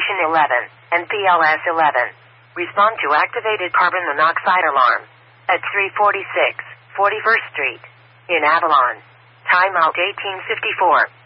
Station 11 and PLS 11. Respond to activated carbon monoxide alarm at 346 41st Street in Avalon. Timeout 1854.